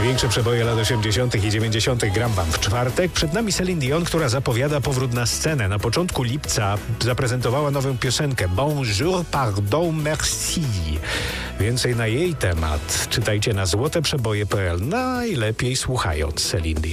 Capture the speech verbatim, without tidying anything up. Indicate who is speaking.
Speaker 1: Największe przeboje lat osiemdziesiątych i dziewięćdziesiątych gram wam w czwartek. Przed nami Celine Dion, która zapowiada powrót na scenę. Na początku lipca zaprezentowała nową piosenkę Bonjour, pardon, merci. Więcej na jej temat czytajcie na złoteprzeboje kropka p l. Najlepiej słuchając Celine Dion.